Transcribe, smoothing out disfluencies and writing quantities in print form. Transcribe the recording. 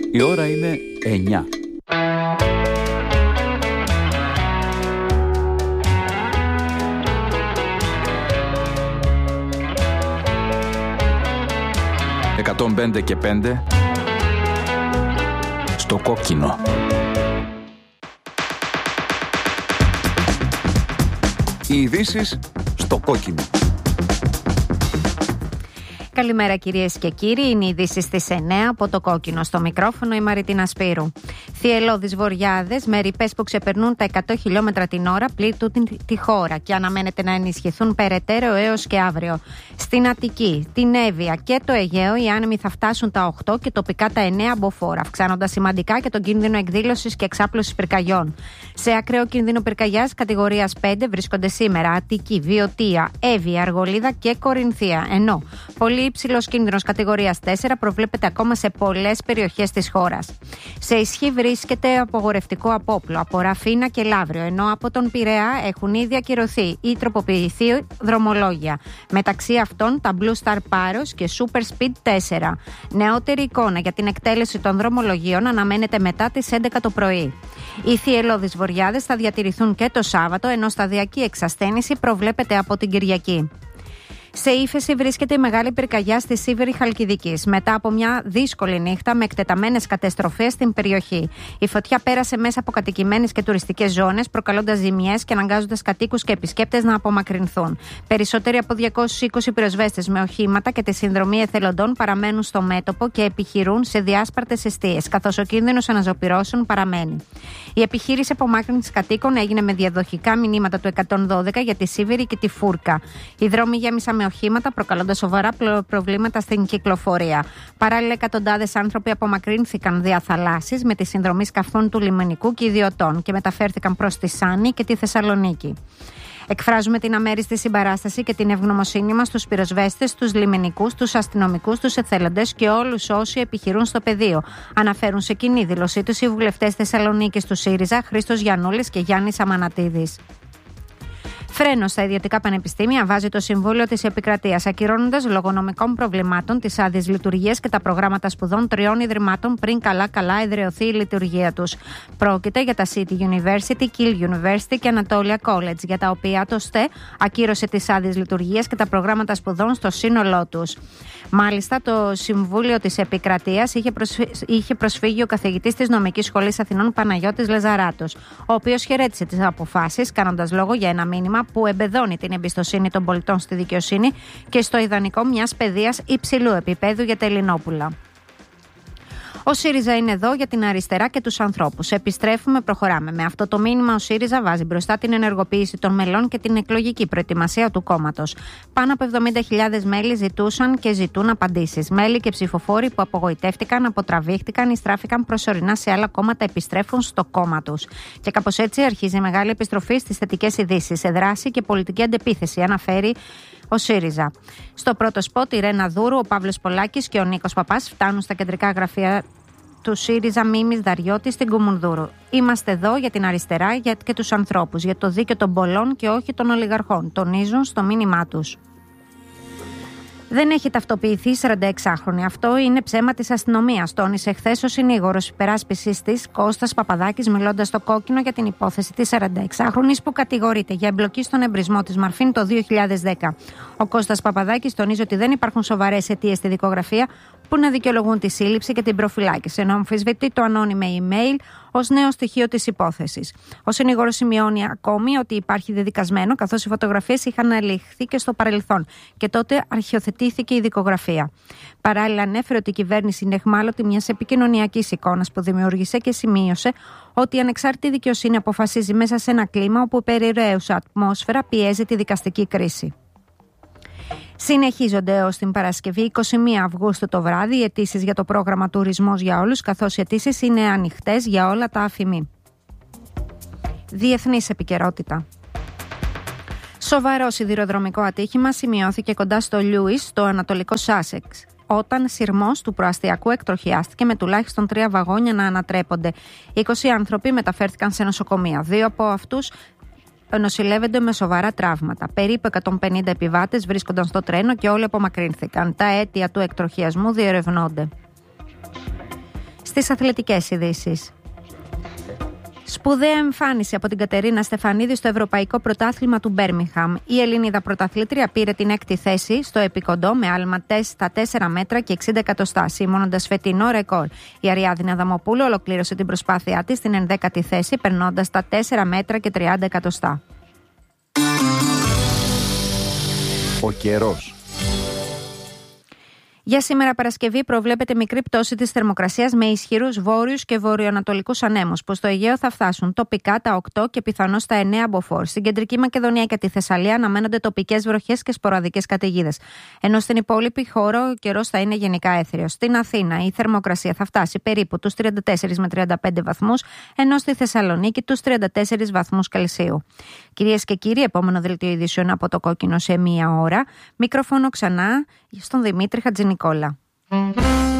Η ώρα είναι 9. «105 και 5» στο κόκκινο. Οι ειδήσεις στο κόκκινο. Καλημέρα κυρίες και κύριοι, είναι οι ειδήσεις στις 9 από το κόκκινο. Στο μικρόφωνο η Μαριτίνα Σπύρου. Θυελλώδεις βοριάδες με ρηπές που ξεπερνούν τα 100 χιλιόμετρα την ώρα πλήττουν τη χώρα και αναμένεται να ενισχυθούν περαιτέρω έως και αύριο. Στην Αττική, την Εύβοια και το Αιγαίο οι άνεμοι θα φτάσουν τα 8 και τοπικά τα 9 μποφόρ, αυξάνοντας σημαντικά και τον κίνδυνο εκδήλωσης και εξάπλωσης πυρκαγιών. Σε ακραίο κίνδυνο πυρκαγιάς κατηγορίας 5 βρίσκονται σήμερα Αττική, Βιωτία, Εύβοια, Αργολίδα και Κορινθία, ενώ πολύ υψηλός κίνδυνος κατηγορίας 4 προβλέπεται ακόμα σε πολλές περιοχές της χώρας. Σε ισχύ βρίσκεται απογορευτικό απόπλο από Ραφίνα και Λαύριο, ενώ από τον Πειραιά έχουν ήδη ακυρωθεί ή τροποποιηθεί δρομολόγια. Μεταξύ αυτών τα Blue Star Paros και Super Speed 4. Νεότερη εικόνα για την εκτέλεση των δρομολογίων αναμένεται μετά τις 11 το πρωί. Οι θυελλώδεις βοριάδες θα διατηρηθούν και το Σάββατο, ενώ σταδιακή εξασθένηση προβλέπεται από την Κυριακή. Σε ύφεση βρίσκεται η μεγάλη πυρκαγιά στη Σίβηρη Χαλκιδικής, μετά από μια δύσκολη νύχτα με εκτεταμένες καταστροφές στην περιοχή. Η φωτιά πέρασε μέσα από κατοικημένες και τουριστικές ζώνες, προκαλώντας ζημιές και αναγκάζοντας κατοίκους και επισκέπτες να απομακρυνθούν. Περισσότεροι από 220 πυροσβέστες με οχήματα και τη συνδρομή εθελοντών παραμένουν στο μέτωπο και επιχειρούν σε διάσπαρτες εστίες, καθώς ο κίνδυνος αναζωπυρώσεων παραμένει. Η επιχείρηση απομάκρυνσης κατοίκων έγινε με διαδοχικά μηνύματα του 112 για τη Σίβηρη και τη Φούρκα. Οι δρόμοι γέμισαν με οχήματα, προκαλώντας σοβαρά προβλήματα στην κυκλοφορία. Παράλληλα, εκατοντάδες άνθρωποι απομακρύνθηκαν δια θαλάσσης με τη συνδρομή σκαφών του λιμενικού και ιδιωτών και μεταφέρθηκαν προς τη Σάνη και τη Θεσσαλονίκη. Εκφράζουμε την αμέριστη συμπαράσταση και την ευγνωμοσύνη μας στους πυροσβέστες, στους λιμενικούς, στους αστυνομικούς, στους εθελοντές και όλους όσοι επιχειρούν στο πεδίο. Αναφέρουν σε κοινή δήλωσή τους οι βουλευτές Θεσσαλονίκης του ΣΥΡΙΖΑ, Χρήστος Γιαννούλης και Γιάννης Αμανατίδης. Φρένο στα ιδιωτικά πανεπιστήμια βάζει το Συμβούλιο της Επικρατείας, ακυρώνοντας λόγω νομικών προβλημάτων τις άδειες λειτουργίας και τα προγράμματα σπουδών 3 ιδρυμάτων πριν καλά εδραιωθεί η λειτουργία τους. Πρόκειται για τα City University, Kiel University και Anatolia College, για τα οποία το ΣΤΕ ακύρωσε τις άδειες λειτουργίας και τα προγράμματα σπουδών στο σύνολό τους. Μάλιστα, το Συμβούλιο της Επικρατείας είχε προσφύγει ο καθηγητής της Νομικής Σχολής Αθηνών Παναγιώτης Λεζαράτος, ο οποίος χαιρέτησε τις αποφάσεις, κάνοντας λόγο για ένα μήνυμα που εμπεδώνει την εμπιστοσύνη των πολιτών στη δικαιοσύνη και στο ιδανικό μιας παιδείας υψηλού επίπεδου για τα Ελληνόπουλα. Ο ΣΥΡΙΖΑ είναι εδώ για την αριστερά και τους ανθρώπους. Επιστρέφουμε, προχωράμε. Με αυτό το μήνυμα, ο ΣΥΡΙΖΑ βάζει μπροστά την ενεργοποίηση των μελών και την εκλογική προετοιμασία του κόμματος. Πάνω από 70.000 μέλη ζητούσαν και ζητούν απαντήσεις. Μέλη και ψηφοφόροι που απογοητεύτηκαν, αποτραβήχτηκαν ή στράφηκαν προσωρινά σε άλλα κόμματα επιστρέφουν στο κόμμα τους. Και κάπως έτσι αρχίζει η μεγάλη επιστροφή στις θετικές ειδήσεις, σε δράση και πολιτική αντεπίθεση, αναφέρει ο ΣΥΡΙΖΑ. Στο πρώτο σποτ, η Ρένα Δούρου, ο Παύλος Πολάκης και ο Νίκος Παπάς φτάνουν στα κεντρικά γραφεία του ΣΥΡΙΖΑ Μίμης Δαριώτη στην Κουμουνδούρου. Είμαστε εδώ για την αριστερά και τους ανθρώπους, για το δίκαιο των πολλών και όχι των ολιγαρχών, τονίζουν στο μήνυμά τους. Δεν έχει ταυτοποιηθεί 46χρονη. Αυτό είναι ψέμα της αστυνομίας, τόνισε χθες ο συνήγορος υπεράσπισης της Κώστας Παπαδάκης, μιλώντας στο κόκκινο για την υπόθεση της 46χρονης που κατηγορείται για εμπλοκή στον εμπρισμό της Μαρφίν το 2010. Ο Κώστας Παπαδάκης τονίζει ότι δεν υπάρχουν σοβαρές αιτίες στη δικογραφία που να δικαιολογούν τη σύλληψη και την προφυλάκηση, ενώ αμφισβητεί το ανώνυμο email ως νέο στοιχείο της υπόθεσης. Ο συνήγορος σημειώνει ακόμη ότι υπάρχει δεδικασμένο, καθώς οι φωτογραφίες είχαν αληχθεί και στο παρελθόν και τότε αρχιοθετήθηκε η δικογραφία. Παράλληλα, ανέφερε ότι η κυβέρνηση είναι εχμάλωτη μιας επικοινωνιακής εικόνας που δημιούργησε και σημείωσε ότι η ανεξάρτητη δικαιοσύνη αποφασίζει μέσα σε ένα κλίμα όπου η περιραίουσα ατμόσφαιρα πιέζει τη δικαστική κρίση. Συνεχίζονται έως την Παρασκευή 21 Αυγούστου το βράδυ οι αιτήσεις για το πρόγραμμα Τουρισμός για Όλους, καθώς οι αιτήσεις είναι ανοιχτές για όλα τα αφημί. Διεθνής επικαιρότητα. Σοβαρό σιδηροδρομικό ατύχημα σημειώθηκε κοντά στο Λιούις, στο ανατολικό Σάσεξ, όταν σειρμός του προαστιακού εκτροχιάστηκε με τουλάχιστον 3 βαγόνια να ανατρέπονται. 20 άνθρωποι μεταφέρθηκαν σε νοσοκομεία. 2 από αυτούς νοσηλεύονται με σοβαρά τραύματα. Περίπου 150 επιβάτες βρίσκονταν στο τρένο και όλοι απομακρύνθηκαν. Τα αίτια του εκτροχιασμού διερευνώνται. Στις αθλητικές ειδήσεις. Σπουδαία εμφάνιση από την Κατερίνα Στεφανίδη στο Ευρωπαϊκό Πρωτάθλημα του Μπέρμιγχαμ. Η Ελληνίδα πρωταθλήτρια πήρε την 6η θέση στο επικοντό με άλμα στα 4 μέτρα και 60 εκατοστά, σημώνοντας φετινό ρεκόρ. Η Αριάδνη Αδαμοπούλου ολοκλήρωσε την προσπάθειά της στην 11η θέση, περνώντας τα 4 μέτρα και 30 εκατοστά. Ο καιρός. Για σήμερα Παρασκευή προβλέπεται μικρή πτώση της θερμοκρασίας με ισχυρούς βόρειους και βορειοανατολικούς ανέμους που στο Αιγαίο θα φτάσουν τοπικά τα 8 και πιθανώς τα 9 μποφόρ. Στην Κεντρική Μακεδονία και τη Θεσσαλία αναμένονται τοπικές βροχές και σποραδικές καταιγίδες. Ενώ στην υπόλοιπη χώρα ο καιρός θα είναι γενικά έθριος. Στην Αθήνα η θερμοκρασία θα φτάσει περίπου τους 34 με 35 βαθμούς, ενώ στη Θεσσαλονίκη τους 34 βαθμούς Κελσίου. Κυρίες και κύριοι, επόμενο δελτίο ειδήσεων από το Κόκκινο σε 1 ώρα. Μικρόφωνο ξανά στον Δημήτρη Χατζηνικόλα.